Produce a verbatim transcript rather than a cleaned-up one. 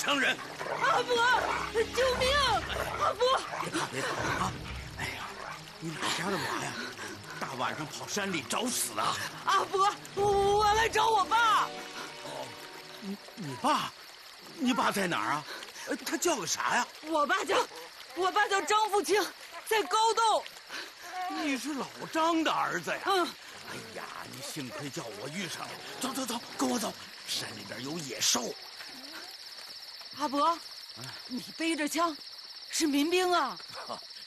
伤人。 阿伯，救命！阿伯， 别怕别怕啊！哎呀，你哪家的娃呀？大晚上跑山里找死啊！ 阿伯，我来找我爸。 哦，你你爸？你爸在哪儿啊？他叫个啥呀？ 我爸叫，我爸叫张富清，在高洞。 你是老张的儿子呀？ 嗯。 哎呀，你幸亏叫我遇上了。走走走，跟我走，山里边有野兽。 阿伯，你背着枪，是民兵啊？